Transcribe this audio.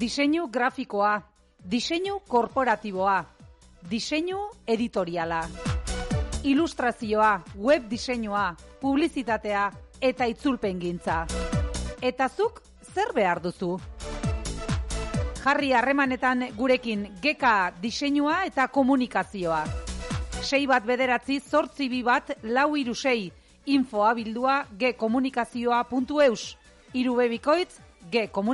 Diseinu grafikoa, diseinu korporatiboa, diseinu editoriala, ilustrazioa, web diseinua, publizitatea eta itzulpengintza. Eta zuk zer behar duzu? Jarri harremanetan gurekin GK diseinua eta komunikazioa. 6198424 info abildua gkomunikazioa.eus 3 bikoitz gkomunikazioa.